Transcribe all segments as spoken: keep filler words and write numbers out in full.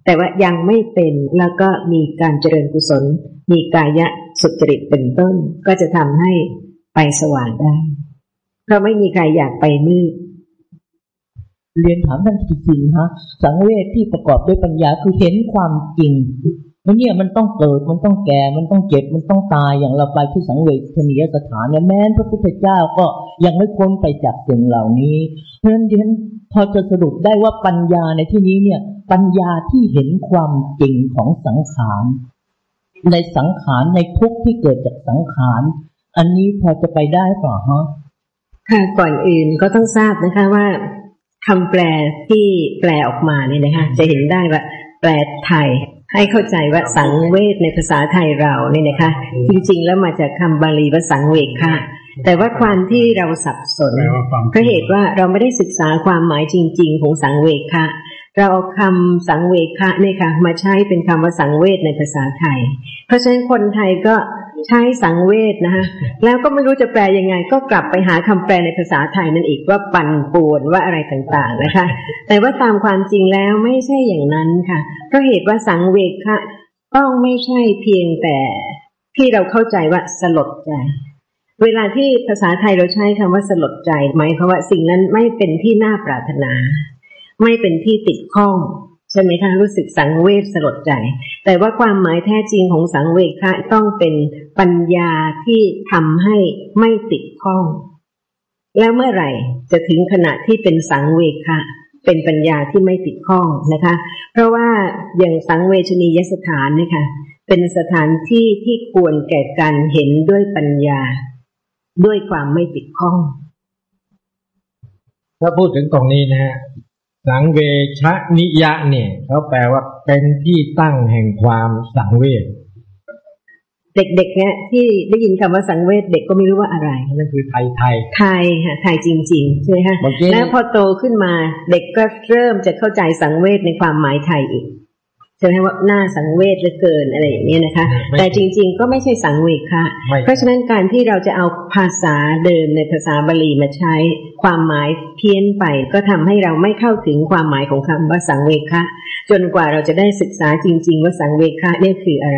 แต่ว่ายังไม่เป็นแล้วก็มีการเจริญกุศลมีกายะสุจริตเป็นต้นก็จะทำให้ไปสว่างได้เพราะไม่มีใครอยากไปมืดเรียนถามท่านจริงๆฮะสังเวชที่ประกอบด้วยปัญญาคือเห็นความจริงมันเนี่ยมันต้องเกิดมันต้องแก่มันต้องเจ็บมันต้องตายอย่างเราไปที่สังเวชนียสถานเนี่ยแม้พระพุทธเจ้าก็ยังไม่พ้นไปจากสิ่งเหล่านี้เพราะฉะนั้นดิฉันพอจะสรุปได้ว่าปัญญาในที่นี้เนี่ยปัญญาที่เห็นความจริงของสังขารในสังขารในทุกข์ที่เกิดจากสังขารอันนี้พอจะไปได้เปล่าฮะค่ะก่อนอื่นก็ต้องทราบนะคะว่าคำแปลที่แปลออกมาเนี่ยนะคะจะเห็นได้ว่าแปลไทยให้เข้าใจว่าสังเวชในภาษาไทยเราเนี่ยนะคะจริงๆแล้วมาจากคำบาลีว่าสังเวชค่ะแต่ว่าความที่เราสับสนเพราะเหตุว่าเราไม่ได้ศึกษาความหมายจริงๆของสังเวชค่ะเราเอาคำสังเวชเนี่ยค่ะมาใช้เป็นคำว่าสังเวชในภาษาไทยเพราะฉะนั้นคนไทยก็ใช้สังเวชนะคะแล้วก็ไม่รู้จะแปลยังไงก็กลับไปหาคำแปลในภาษาไทยนั่นอีกว่าปั่นป่วนว่าอะไรต่างๆนะคะแต่ว่าตามความจริงแล้วไม่ใช่อย่างนั้นค่ะเพราะเหตุว่าสังเวชค่ะต้องไม่ใช่เพียงแต่ที่เราเข้าใจว่าสลดใจเวลาที่ภาษาไทยเราใช้คำว่าสลดใจหมายความว่าสิ่งนั้นไม่เป็นที่น่าปรารถนาไม่เป็นที่ติดข้องใช่ไหมคะรู้สึกสังเวชสลดใจแต่ว่าความหมายแท้จริงของสังเวชค่ะต้องเป็นปัญญาที่ทำให้ไม่ติดข้องแล้วเมื่อไหร่จะถึงขณะที่เป็นสังเวชค่ะเป็นปัญญาที่ไม่ติดข้องนะคะเพราะว่าอย่างสังเวชนียสถานนะคะเป็นสถานที่ที่ควรแก่การเห็นด้วยปัญญาด้วยความไม่ติดข้องถ้าพูดถึงตรงนี้นะฮะสังเวชนิยะเนี่ยเขาแปลว่าเป็นที่ตั้งแห่งความสังเวชเด็กๆเนี่ยที่ได้ยินคำว่าสังเวชเด็กก็ไม่รู้ว่าอะไรนั่นคือไทยไทยไทยค่ะไทยจริงๆใช่ไหมคะแล้วพอโตขึ้นมาเด็กก็เริ่มจะเข้าใจสังเวชในความหมายไทยอีกใช่ไหมว่าหน้าสังเวชเหลือเกินอะไรอย่างนี้นะคะแต่จริงๆก็ไม่ใช่สังเวชค่ะเพราะฉะนั้นการที่เราจะเอาภาษาเดิมในภาษาบาลีมาใช้ความหมายเพี้ยนไปก็ทำให้เราไม่เข้าถึงความหมายของคำว่าสังเวชค่ะจนกว่าเราจะได้ศึกษาจริงๆว่าสังเวชค่ะนี่คืออะไร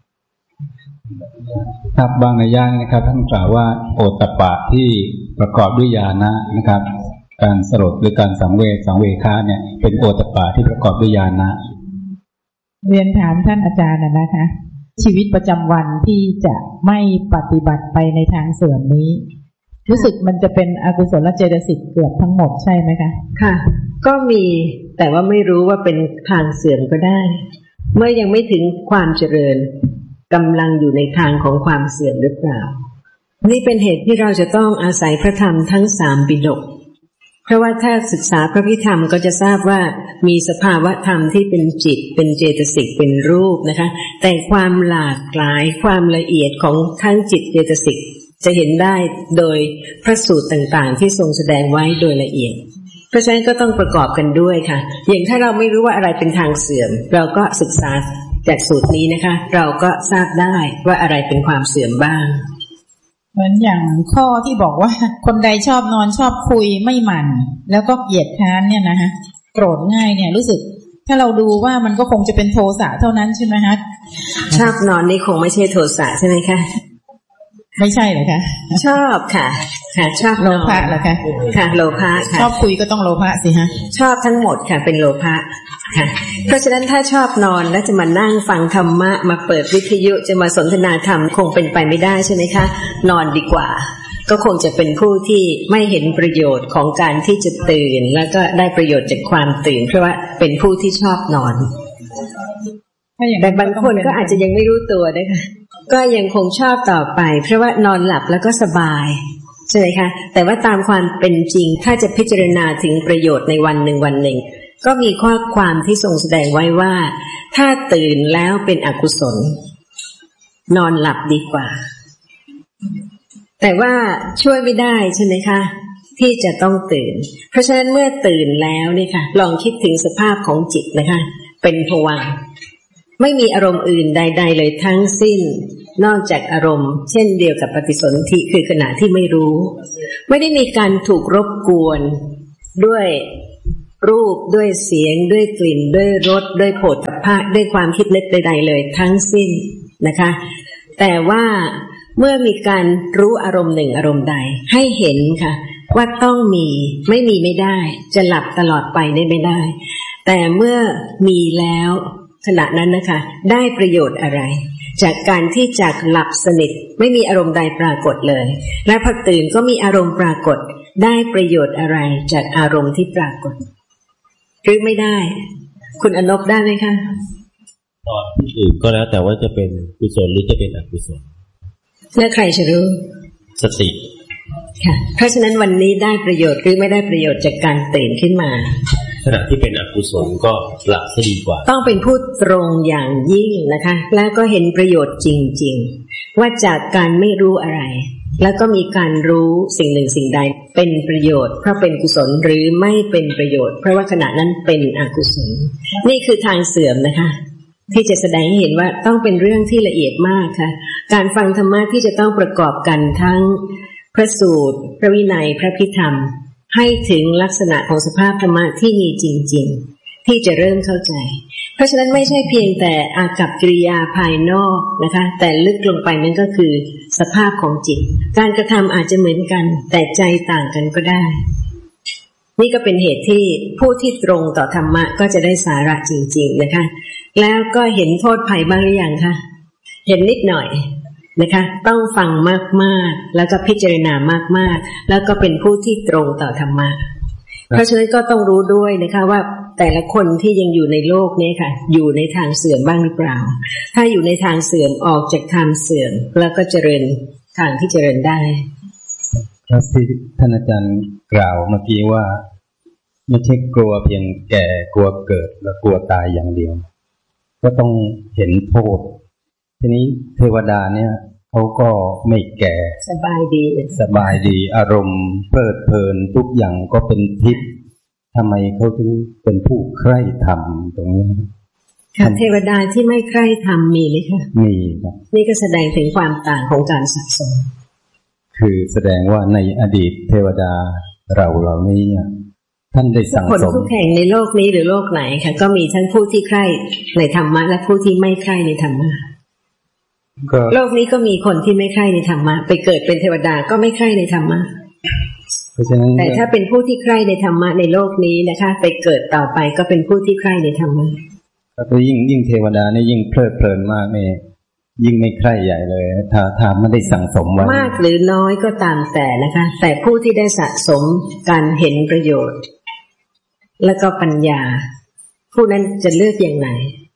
ครับบางนัยยะนะครับท่านกล่าวว่าโอตตัปปะที่ประกอบด้วยญาณะนะครับการสลดหรือการสังเวชสังเวชะเนี่ยเป็นโอตตัปปะที่ประกอบด้วยญาณะเรียนถามท่านอาจารย์นะคะชีวิตประจำวันที่จะไม่ปฏิบัติไปในทางเสื่อมนี้รู้สึกมันจะเป็นอกุศลเจตสิกเกือบทั้งหมดใช่ไหมคะค่ะก็มีแต่ว่าไม่รู้ว่าเป็นทางเสื่อมก็ได้เมื่อยังไม่ถึงความเจริญกำลังอยู่ในทางของความเสื่อมหรือเปล่านี่เป็นเหตุที่เราจะต้องอาศัยพระธรรมทั้งสามปิฎกเพราะว่าถ้าศึกษาพระพิธรรมก็จะทราบว่ามีสภาวะธรรมที่เป็นจิตเป็นเจตสิกเป็นรูปนะคะแต่ความหลากหลายความละเอียดของทั้งจิตเจตสิกจะเห็นได้โดยพระสูตรต่างๆที่ทรงแสดงไว้โดยละเอียดเพราะฉะนั้นก็ต้องประกอบกันด้วยค่ะอย่างถ้าเราไม่รู้ว่าอะไรเป็นทางเสื่อมเราก็ศึกษาจากสูตรนี้นะคะเราก็ทราบได้ว่าอะไรเป็นความเสื่อมบ้างเหมือนอย่างข้อที่บอกว่าคนใดชอบนอนชอบคุยไม่หมั่นแล้วก็เกียจค้านเนี่ยนะฮะโกรธง่ายเนี่ยรู้สึกถ้าเราดูว่ามันก็คงจะเป็นโทสะเท่านั้นใช่ไหมฮะชอบนอนนี่คงไม่ใช่โทสะใช่ไหมคะไม่ใช่เหรอคะชอบค่ะค่ะชอบโลภะเหรอคะค่ะโลภะค่ะชอบคุยก็ต้องโลภะสิฮะชอบทั้งหมดค่ะเป็นโลภะค่ะเพราะฉะนั้นถ้าชอบนอนแล้วจะมานั่งฟังธรรมะมาเปิดวิทยุจะมาสนทนาธรรมคงเป็นไปไม่ได้ใช่ไหมคะนอนดีกว่าก็คงจะเป็นผู้ที่ไม่เห็นประโยชน์ของการที่จะตื่นแล้วก็ได้ประโยชน์จากความตื่นเพราะว่าเป็นผู้ที่ชอบนอนแต่บางคนก็อาจจะยังไม่รู้ตัวนะคะก็ยังคงชอบต่อไปเพราะว่านอนหลับแล้วก็สบายใช่ไหมคะแต่ว่าตามความเป็นจริงถ้าจะพิจารณาถึงประโยชน์ในวันหนึ่งวันหนึ่งก็มีข้อความที่ทรงแสดงไว้ว่าถ้าตื่นแล้วเป็นอกุศลนอนหลับดีกว่าแต่ว่าช่วยไม่ได้ใช่ไหมคะที่จะต้องตื่นเพราะฉะนั้นเมื่อตื่นแล้วนี่ค่ะลองคิดถึงสภาพของจิตนะคะเป็นภวังค์ไม่มีอารมณ์อื่นใดๆเลยทั้งสิ้นนอกจากอารมณ์เช่นเดียวกับปฏิสนธิคือขณะที่ไม่รู้ไม่ได้มีการถูกรบกวนด้วยรูปด้วยเสียงด้วยกลิ่นด้วยรสด้วยโผฏฐัพพะด้วยความคิดนึกใดๆเลยทั้งสิ้นนะคะแต่ว่าเมื่อมีการรู้อารมณ์หนึ่งอารมณ์ใดให้เห็นค่ะว่าต้องมีไม่มีไม่ได้จะหลับตลอดไปได้ไม่ได้แต่เมื่อมีแล้วขณะนั้นนะคะได้ประโยชน์อะไรจากการที่จากหลับสนิทไม่มีอารมณ์ใดปรากฏเลยและพอตื่นก็มีอารมณ์ปรากฏได้ประโยชน์อะไรจากอารมณ์ที่ปรากฏหรือไม่ได้คุณอนบได้ไหมคะตอนอื่นก็แล้วแต่ว่าจะเป็นกุศลหรือจะเป็นอกุศลแล้วใครจะรู้สติค่ะเพราะฉะนั้นวันนี้ได้ประโยชน์หรือไม่ได้ประโยชน์จากการตื่นขึ้นมาขณะที่เป็นอกุศลก็หลับซะดีกว่าต้องเป็นผู้ตรงอย่างยิ่งนะคะแล้วก็เห็นประโยชน์จริงๆว่าจากการไม่รู้อะไรแล้วก็มีการรู้สิ่งหนึ่งสิ่งใดเป็นประโยชน์เพราะเป็นกุศลหรือไม่เป็นประโยชน์เพราะว่าขณะนั้นเป็นอกุศลนี่คือทางเสื่อมนะคะที่จะแสดงให้เห็นว่าต้องเป็นเรื่องที่ละเอียดมากค่ะการฟังธรรมะที่จะต้องประกอบกันทั้งพระสูตรพระวินัยพระพิธรรมให้ถึงลักษณะของสภาพธรรมะที่มีจริงๆที่จะเริ่มเข้าใจเพราะฉะนั้นไม่ใช่เพียงแต่อากัปกิริยาภายนอกนะคะแต่ลึกลงไปนั่นก็คือสภาพของจิตการกระทำอาจจะเหมือนกันแต่ใจต่างกันก็ได้นี่ก็เป็นเหตุที่ผู้ที่ตรงต่อธรรมะก็จะได้สาระจริงๆนะคะแล้วก็เห็นโทษภัยบ้างหรือยังคะเห็นนิดหน่อยนะคะต้องฟังมากๆแล้วก็พิจารณามากๆแล้วก็เป็นผู้ที่ตรงต่อธรรมะเพราะฉะนั้นก็ต้องรู้ด้วยนะคะว่าแต่ละคนที่ยังอยู่ในโลกนี้ค่ะอยู่ในทางเสื่อมบ้างหรือเปล่าถ้าอยู่ในทางเสื่อมออกจากทางเสื่อมแล้วก็เจริญทางที่เจริญได้ครับที่ท่านอาจารย์กล่าวเมื่อกี้ว่าไม่ใช่กลัวเพียงแก่กลัวเกิดและกลัวตายอย่างเดียวก็ต้องเห็นโทษทีนี้เทวดาเนี่ยเขาก็ไม่แก่สบายดีสบายดีอารมณ์เพลิดเพลินทุกอย่างก็เป็นทิพย์ทำไมเขาถึงเป็นผู้ใคร่ธรรมตรงนี้ค่ะเทวดาที่ไม่ใคร่ธรรมมีไหมคะมีครับนี่ก็แสดงถึงความต่างของการสะสมคือแสดงว่าในอดีตเทวดาเราเหล่านี้ท่านได้สั่งสมคนคู่แข่งในโลกนี้หรือโลกไหนค่ะก็มีทั้งผู้ที่ใคร่ในธรรมะและผู้ที่ไม่ใคร่ในธรรมะโลกนี้ก็มีคนที่ไม่ใคร่ในธรรมะไปเกิดเป็นเทวดาก็ไม่ใคร่ในธรรมะเพราะฉะนั้นแต่ถ้าเป็นผู้ที่ใคร่ในธรรมะในโลกนี้นะคะไปเกิดต่อไปก็เป็นผู้ที่ใคร่ในธรรมะก็ยิ่งยิ่งเทวดานี่ยิ่งเพลิดเพลินมากนี่ยิ่งไม่ใคร่ใหญ่เลยถ้าถ้าไม่ได้สั่งสมไว้มากหรือน้อยก็ตามแต่นะคะแต่ผู้ที่ได้สะสมการเห็นประโยชน์แล้วก็ปัญญาผู้นั้นจะเลือกอย่างไหน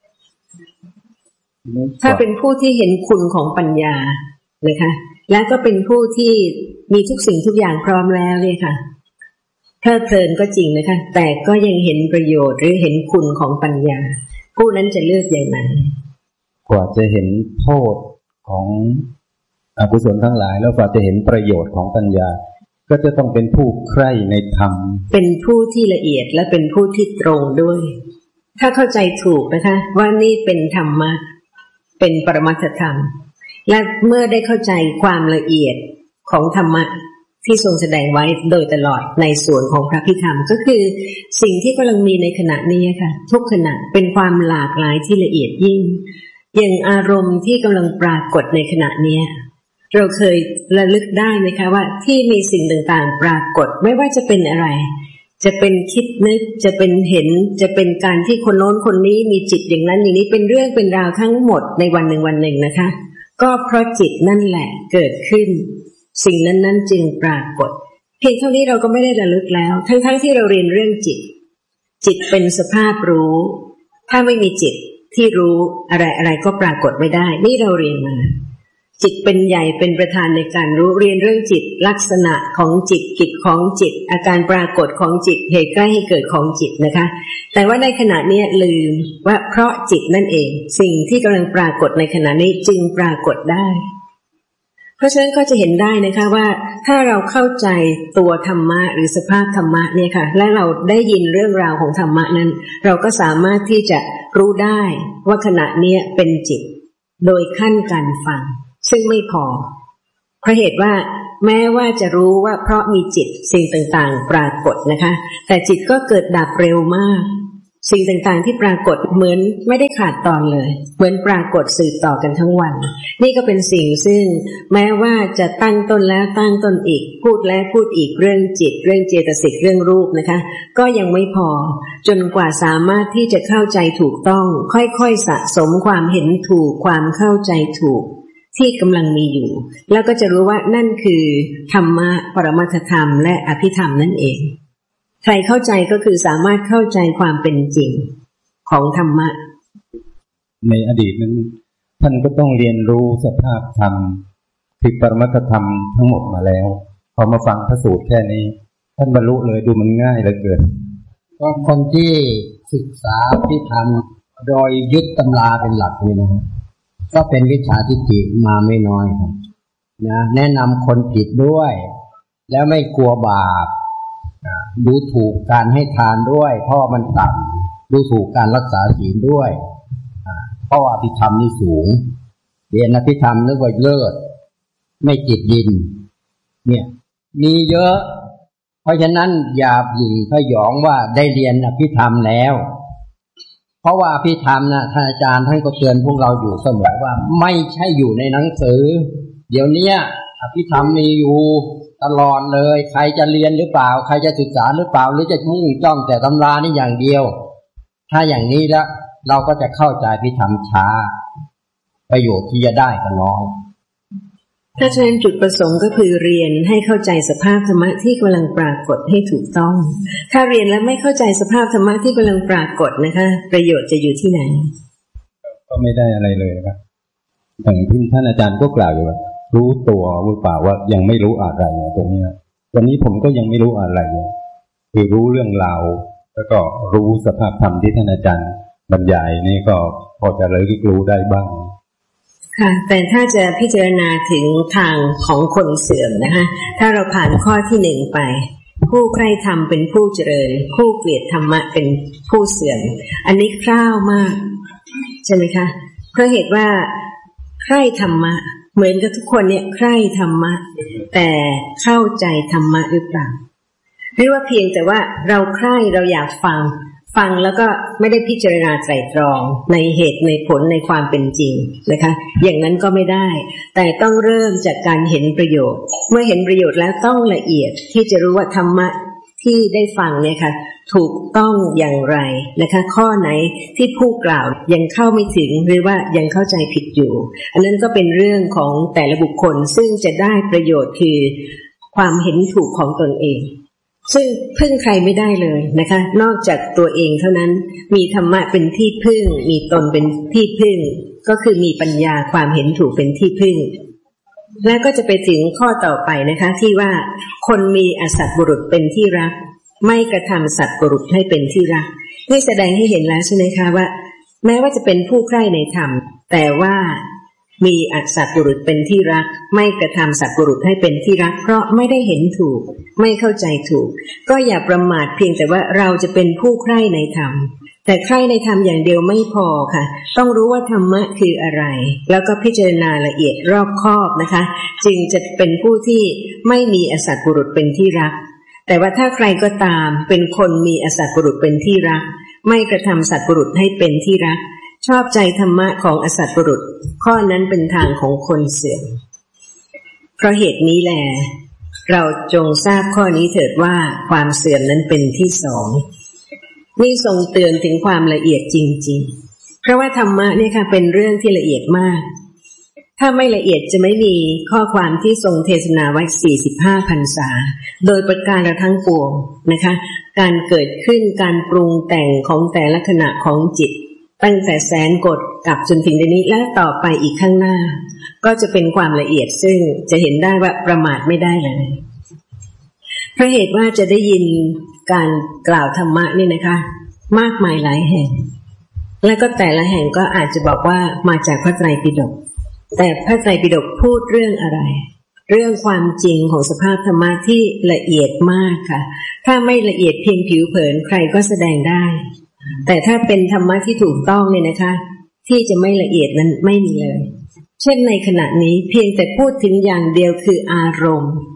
ถ้าเป็นผู้ที่เห็นคุณของปัญญานะคะแล้วก็เป็นผู้ที่มีทุกสิ่งทุกอย่างพร้อมแล้วเนี่ยค่ะเพลิดเพลินก็จริงนะคะแต่ก็ยังเห็นประโยชน์หรือเห็นคุณของปัญญาผู้นั้นจะเลือกอย่างไหนกว่าจะเห็นโทษของอกุศลทั้งหลายแล้วกว่าจะเห็นประโยชน์ของปัญญาก็จะต้องเป็นผู้ใคร่ในธรรมเป็นผู้ที่ละเอียดและเป็นผู้ที่ตรงด้วยถ้าเข้าใจถูกนะคะว่านี่เป็นธรรมะเป็นปรมัตถธรรมและเมื่อได้เข้าใจความละเอียดของธรรมะที่ทรงแสดงไว้โดยตลอดในส่วนของพระพิธรรมก็คือสิ่งที่กำลังมีในขณะนี้ค่ะทุกขณะเป็นความหลากหลายที่ละเอียดยิ่งอย่างอารมณ์ที่กำลังปรากฏในขณะนี้เราเคยระลึกได้ไหมคะว่าที่มีสิ่งต่างๆปรากฏไม่ว่าจะเป็นอะไรจะเป็นคิดนึกจะเป็นเห็นจะเป็นการที่คนโน้นคนนี้มีจิตอย่างนั้นอย่างนี้เป็นเรื่องเป็นราวทั้งหมดในวันหนึ่งวันหนึ่งนะคะก็เพราะจิตนั่นแหละเกิดขึ้นสิ่งนั้นๆจึงปรากฏเพียงเท่านี้เราก็ไม่ได้ระลึกแล้วทั้งๆที่เราเรียนเรื่องจิตจิตเป็นสภาพรู้ถ้าไม่มีจิตที่รู้อะไรอะไรก็ปรากฏไม่ได้นี่เราเรียนมาจิตเป็นใหญ่เป็นประธานในการรู้เรียนเรื่องจิตลักษณะของจิตกิจของจิตอาการปรากฏของจิตเหตุใกล้ให้เกิดของจิตนะคะแต่ว่าในขณะนี้ลืมว่าเพราะจิตนั่นเองสิ่งที่กำลังปรากฏในขณะนี้จึงปรากฏได้เพราะฉะนั้นก็จะเห็นได้นะคะว่าถ้าเราเข้าใจตัวธรรมะหรือสภาพธรรมะเนี่ยค่ะและเราได้ยินเรื่องราวของธรรมะนั้นเราก็สามารถที่จะรู้ได้ว่าขณะนี้เป็นจิตโดยขั้นการฟังซึ่งไม่พอเพราะเหตุว่าแม้ว่าจะรู้ว่าเพราะมีจิตสิ่งต่างๆปรากฏนะคะแต่จิตก็เกิดดับเร็วมากสิ่งต่างๆที่ปรากฏเหมือนไม่ได้ขาดตอนเลยเหมือนปรากฏสืบต่อกันทั้งวันนี่ก็เป็นสิ่งซึ่งแม้ว่าจะตั้งต้นแล้วตั้งต้นอีกพูดแล้วพูดอีกเรื่องจิตเรื่องเจตสิกเรื่องรูปนะคะก็ยังไม่พอจนกว่าสามารถที่จะเข้าใจถูกต้องค่อยๆสะสมความเห็นถูกความเข้าใจถูกที่กำลังมีอยู่แล้วก็จะรู้ว่านั่นคือธรรมะปรมัตถธรรมและอภิธรรมนั่นเองใครเข้าใจก็คือสามารถเข้าใจความเป็นจริงของธรรมะในอดีตนั้นท่านก็ต้องเรียนรู้สภาพธรรมคือปรมัตถธรรมทั้งหมดมาแล้วพอมาฟังพระสูตรแค่นี้ท่านบรรลุเลยดูมันง่ายเหลือเกินก็คนที่ศึกษาพิธรรมโดยยึดตำราเป็นหลักนี่นะก็เป็นวิชชาทิฏฐิมาไม่น้อยครับนะแนะนำคนผิดด้วยแล้วไม่กลัวบาปดูถูกการให้ทานด้วยเพราะมันต่ำดูถูกการรักษาศีลด้วยเพราะว่าอภิธรรมนี่สูงเรียนอภิธรรมนึกว่าเลิศไม่จิตดินเนี่ยมีเยอะเพราะฉะนั้นอย่าหยิ่งพยองว่าได้เรียนอภิธรรมแล้วเพราะว่าอภิธรรมนะท่านอาจารย์ท่านก็เตือนพวกเราอยู่เสมอว่าไม่ใช่อยู่ในหนังสือเดี๋ยวนี้อภิธรรมมีอยู่ตลอดเลยใครจะเรียนหรือเปล่าใครจะศึกษาหรือเปล่าหรือจะมุ่งจ้องแต่ตำรานี่อย่างเดียวถ้าอย่างนี้แล้วเราก็จะเข้าใจอภิธรรมช้าประโยชน์ที่จะได้ก็น้อยถ้าฉะนั้นจุดประสงค์ก็คือเรียนให้เข้าใจสภาพธรรมะที่กำลังปรากฏให้ถูกต้องถ้าเรียนแล้วไม่เข้าใจสภาพธรรมะที่กำลังปรากฏนะคะประโยชน์จะอยู่ที่ไหนก็ไม่ได้อะไรเลยครับอย่างที่ท่านอาจารย์ก็กล่าวอยู่ว่ารู้ตัวหรือเปล่าว่ายังไม่รู้อะไรตรงนี้วันนี้ผมก็ยังไม่รู้อะไรคือรู้เรื่องราวแล้วก็รู้สภาพธรรมที่ท่านอาจารย์บรรยายนี่ก็พอจะเลยรู้ได้บ้างค่ะแต่ถ้าจะพิจารณาถึงทางของคนเสื่อมนะคะถ้าเราผ่านข้อที่หนึ่งไปผู้ใคร่ธรรมเป็นผู้เจริญผู้เกลียดธรรมะเป็นผู้เสื่อมอันนี้คร่าวมากใช่ไหมคะเพราะเหตุว่าใคร่ธรรมะเหมือนกับทุกคนเนี่ยใคร่ธรรมะแต่เข้าใจธรรมะหรือเปล่าหรือว่าเพียงแต่ว่าเราใคร่เราอยากฟังฟังแล้วก็ไม่ได้พิจารณาไตร่ตรองในเหตุในผลในความเป็นจริงนะคะอย่างนั้นก็ไม่ได้แต่ต้องเริ่มจากการเห็นประโยชน์เมื่อเห็นประโยชน์แล้วต้องละเอียดที่จะรู้ว่าธรรมะที่ได้ฟังเนี่ยค่ะถูกต้องอย่างไรนะคะข้อไหนที่ผู้กล่าวยังเข้าไม่ถึงหรือว่ายังเข้าใจผิดอยู่อันนั้นก็เป็นเรื่องของแต่ละบุคคลซึ่งจะได้ประโยชน์คือความเห็นถูกของตนเองซึ่งพึ่งใครไม่ได้เลยนะคะนอกจากตัวเองเท่านั้นมีธรรมะเป็นที่พึ่งมีตนเป็นที่พึ่งก็คือมีปัญญาความเห็นถูกเป็นที่พึ่งและก็จะไปถึงข้อต่อไปนะคะที่ว่าคนมีอสัตบุรุษเป็นที่รักไม่กระทำสัตบุรุษให้เป็นที่รักนี่แสดงให้เห็นแล้วใช่ไหมคะว่าแม้ว่าจะเป็นผู้ใคร่ในธรรมแต่ว่ามีอสัตบุรุษเป็นที่รักไม่กระทำสัตบุรุษให้เป็นที่รักเพราะไม่ได้เห็นถูกไม่เข้าใจถูกก็อย่าประมาทเพียงแต่ว่าเราจะเป็นผู้ใคร่ในธรรมแต่ใคร่ในธรรมอย่างเดียวไม่พอค่ะต้องรู้ว่าธรรมะคืออะไรแล้วก็พิจารณาละเอียดรอบคอบนะคะจึงจะเป็นผู้ที่ไม่มีอสัตบุรุษเป็นที่รักแต่ว่าถ้าใครก็ตามเป็นคนมีอสัตบุรุษเป็นที่รักไม่กระทำสัตบุรุษให้เป็นที่รักชอบใจธรรมะของอสัตบุรุษข้อนั้นเป็นทางของคนเสื่อมเพราะเหตุนี้แลเราจงทราบข้อนี้เถิดว่าความเสื่อมนั้นเป็นที่สองนี่ทรงเตือนถึงความละเอียดจริงๆเพราะว่าธรรมะเนี่ยค่ะเป็นเรื่องที่ละเอียดมากถ้าไม่ละเอียดจะไม่มีข้อความที่ทรงเทศนาไว้สี่สิบห้าพรรษาโดยประการทั้งปวงนะคะการเกิดขึ้นการปรุงแต่งของแต่ละขณะของจิตตั้งแต่แสนกฎกับจนถึงเดี๋ยวนี้และต่อไปอีกข้างหน้าก็จะเป็นความละเอียดซึ่งจะเห็นได้ว่าประมาทไม่ได้เลยเพราะเหตุว่าจะได้ยินการกล่าวธรรมะนี่นะคะมากมายหลายแห่งและก็แต่ละแห่งก็อาจจะบอกว่ามาจากพระไตรปิฎกแต่พระไตรปิฎกพูดเรื่องอะไรเรื่องความจริงของสภาพธรรมะที่ละเอียดมากค่ะถ้าไม่ละเอียดเพียงผิวเผินใครก็แสดงได้แต่ถ้าเป็นธรรมะที่ถูกต้องเนี่ยนะคะที่จะไม่ละเอียดนั้นไม่มีเลยเช่นในขณะนี้เพียงแต่พูดถึงอย่างเดียวคืออารมณ์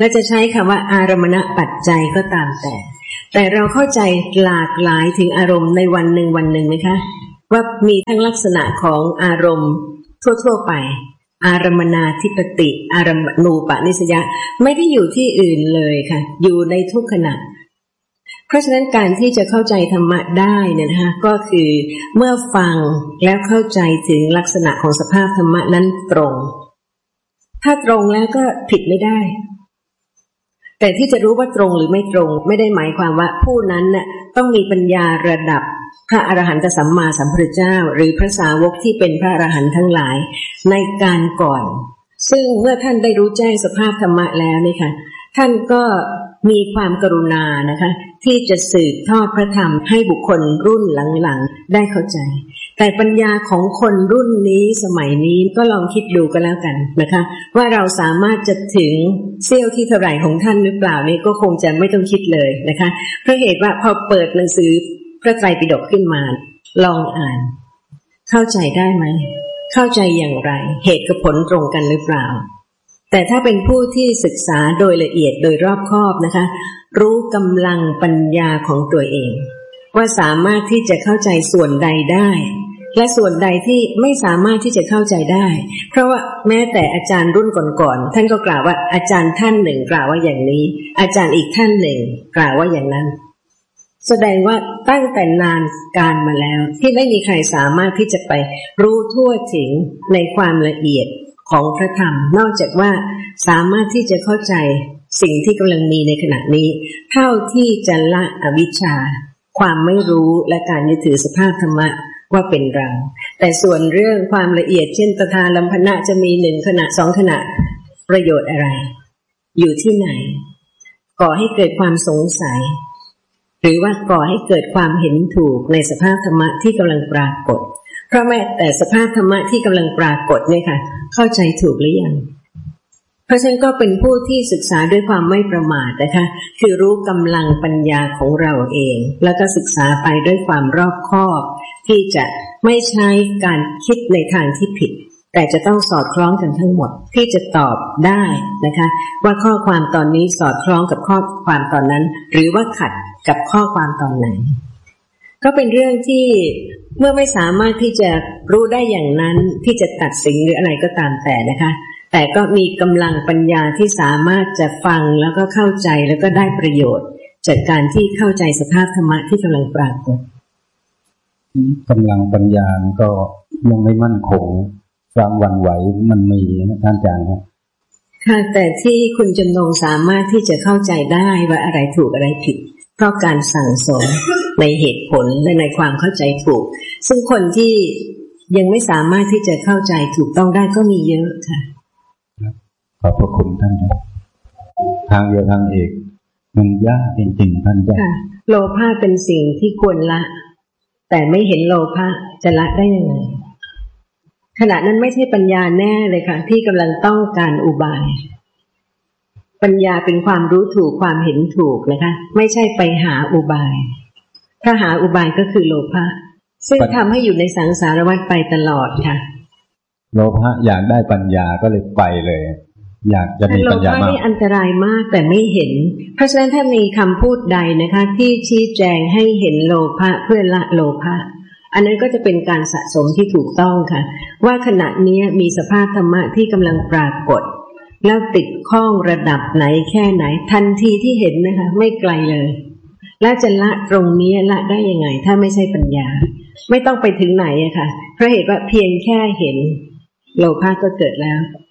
และจะใช้คำว่าอารมณปัจจัยก็ตามแต่แต่เราเข้าใจหลากหลายถึงอารมณ์ในวันหนึ่งวันหนึ่งไหมคะว่ามีทั้งลักษณะของอารมณ์ทั่วๆไปอารมณาธิปติอารมณูปนิสยะไม่ได้อยู่ที่อื่นเลยค่ะอยู่ในทุกขณะเพราะฉะนั้นการที่จะเข้าใจธรรมะได้เนี่ยนะคะก็คือเมื่อฟังแล้วเข้าใจถึงลักษณะของสภาพธรรมะนั้นตรงถ้าตรงแล้วก็ผิดไม่ได้แต่ที่จะรู้ว่าตรงหรือไม่ตรงไม่ได้หมายความว่าผู้นั้นน่ะต้องมีปัญญาระดับพระอรหันตสัมมาสัมพุทธเจ้าหรือพระสาวกที่เป็นพระอรหันต์ทั้งหลายในการก่อนซึ่งเมื่อท่านได้รู้แจ้งสภาพธรรมะแล้วนี่ค่ะท่านก็มีความกรุณานะคะที่จะสืบทอดพระธรรมให้บุคคลรุ่นหลังๆได้เข้าใจแต่ปัญญาของคนรุ่นนี้สมัยนี้ก็ลองคิดดูกันแล้วกันนะคะว่าเราสามารถจะถึงเสี้ยวที่เท่าไหร่ของท่านหรือเปล่านี่ก็คงจะไม่ต้องคิดเลยนะคะเพราะเหตุว่าพอเปิดหนังสือพระไตรปิฎกขึ้นมาลองอ่านเข้าใจได้ไหมเข้าใจอย่างไรเหตุกับผลตรงกันหรือเปล่าแต่ถ้าเป็นผู้ที่ศึกษาโดยละเอียดโดยรอบคอบนะคะรู้กำลังปัญญาของตัวเองว่าสามารถที่จะเข้าใจส่วนใดได้และส่วนใดที่ไม่สามารถที่จะเข้าใจได้เพราะว่าแม้แต่อาจารย์รุ่นก่อนๆท่านก็กล่าวว่าอาจารย์ท่านหนึ่งกล่าวว่าอย่างนี้อาจารย์อีกท่านหนึ่งกล่าวว่าอย่างนั้นแสดงว่าตั้งแต่นานการมาแล้วที่ไม่มีใครสามารถที่จะไปรู้ทั่วถึงในความละเอียดของพระธรรมนอกจากว่าสามารถที่จะเข้าใจสิ่งที่กำลังมีในขณะนี้เท่าที่จะละอวิชชาความไม่รู้และการยึดถือสภาพธรรมะว่าเป็นเราแต่ส่วนเรื่องความละเอียดเช่นตถาลัมพนะจะมีหนึ่งขณะสองขณะประโยชน์อะไรอยู่ที่ไหนก่อให้เกิดความสงสัยหรือว่าก่อให้เกิดความเห็นถูกในสภาพธรรมะที่กำลังปรากฏเพราะแม้แต่สภาพธรรมะที่กำลังปรากฏเนี่ยค่ะเข้าใจถูกหรือยังเพราะฉะนั้นก็เป็นผู้ที่ศึกษาด้วยความไม่ประมาทนะคะคือรู้กำลังปัญญาของเราเองแล้วก็ศึกษาไปด้วยความรอบคอบที่จะไม่ใช้การคิดในทางที่ผิดแต่จะต้องสอดคล้องกันทั้งหมดที่จะตอบได้นะคะว่าข้อความตอนนี้สอดคล้องกับข้อความตอนนั้นหรือว่าขัดกับข้อความตอนไหนก็เป็นเรื่องที่เมื่อไม่สามารถที่จะรู้ได้อย่างนั้นที่จะตัดสินหรืออะไรก็ตามแต่นะคะแต่ก็มีกำลังปัญญาที่สามารถจะฟังแล้วก็เข้าใจแล้วก็ได้ประโยชน์จากการที่เข้าใจสภาพธรรมะที่กำลังปรากฏกำลังปัญญาก็ยังไม่มั่นคงความหวั่นไหวมันมีนะท่านอาจารย์ครับค่ะแต่ที่คุณจำนงสามารถที่จะเข้าใจได้ว่าอะไรถูกอะไรผิดเพราะการสั่งสมในเหตุผลและในความเข้าใจถูกซึ่งคนที่ยังไม่สามารถที่จะเข้าใจถูกต้องได้ก็มีเยอะค่ะขอบพระคุณท่านครับทางเดียวทางเอกมันยากจริงๆท่านยากโลภะเป็นสิ่งที่ควรละแต่ไม่เห็นโลภะจะละได้ยังไงขณะนั้นไม่ใช่ปัญญาแน่เลยค่ะที่กำลังต้องการอุบายปัญญาเป็นความรู้ถูกความเห็นถูกนะคะไม่ใช่ไปหาอุบายถ้าหาอุบายก็คือโลภะซึ่งทำให้อยู่ในสังสารวัฏไปตลอดค่ะโลภะอยากได้ปัญญาก็เลยไปเลยอยากจะมีปัญญามากโลภะนี่อันตรายมากแต่ไม่เห็นเพราะฉะนั้นถ้ามีคำพูดใดนะคะที่ชี้แจงให้เห็นโลภะเพื่อละโลภะอันนั้นก็จะเป็นการสะสมที่ถูกต้องค่ะว่าขณะนี้มีสภาพธรรมะที่กำลังปรากฏแล้วติดข้องระดับไหนแค่ไหนทันทีที่เห็นนะคะไม่ไกลเลยแล้วจะละตรงนี้ละได้ยังไงถ้าไม่ใช่ปัญญาไม่ต้องไปถึงไหนอะค่ะเพราะเหตุว่าเพียงแค่เห็นโลภะก็เกิดแล้ว